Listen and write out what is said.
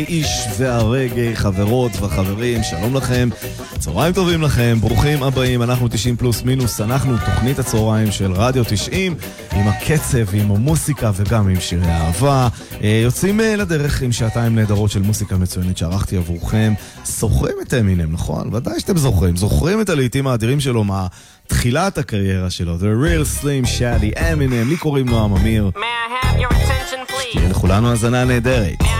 איש והרגע, חברות וחברים, שלום לכם, צהריים טובים לכם, ברוכים הבאים, אנחנו 90 פלוס מינוס, אנחנו תוכנית הצהריים של רדיו 90, עם הקצב, עם המוסיקה וגם עם שירי האהבה, יוצאים לדרך עם שעתיים נהדרות של מוסיקה מצוינת שערכתי עבורכם. זוכרים את אמינם, נכון? ודאי שאתם זוכרים את הלהיטים האדירים שלו תחילת הקריירה שלו, The Real Slim Shady, אמינם, לי קוראים נועם אמיר. May I have your attention please? שתהיה לכולנו הזנה נהדרת.